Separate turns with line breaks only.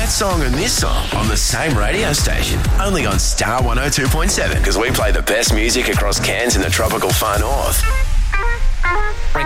that song and this song on the same radio station, only on Star 102.7, because we play the best music across Cairns in the tropical far north.